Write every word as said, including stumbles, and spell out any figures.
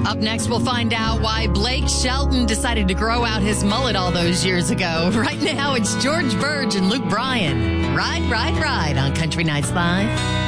Up next, we'll find out why Blake Shelton decided to grow out his mullet all those years ago. Right now, it's George Burge and Luke Bryan. Ride, ride, ride on Country Nights Live.